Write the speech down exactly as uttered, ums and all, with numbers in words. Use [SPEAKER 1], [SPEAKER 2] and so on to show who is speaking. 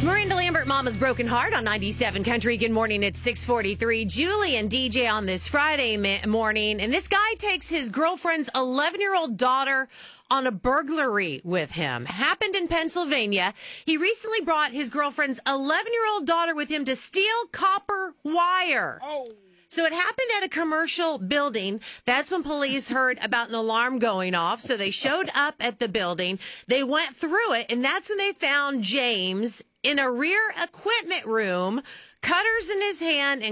[SPEAKER 1] Miranda Lambert, Mama's Broken Heart on ninety-seven Country. Good morning. It's six forty-three. Julie and D J on this Friday ma- morning. And this guy takes his girlfriend's eleven-year-old daughter on a burglary with him. Happened in Pennsylvania. He recently brought his girlfriend's eleven-year-old daughter with him to steal copper wire. Oh. So it happened at a commercial building. That's when police heard about an alarm going off. So they showed up at the building. They went through it, and that's when they found James in a rear equipment room, cutters in his hand, and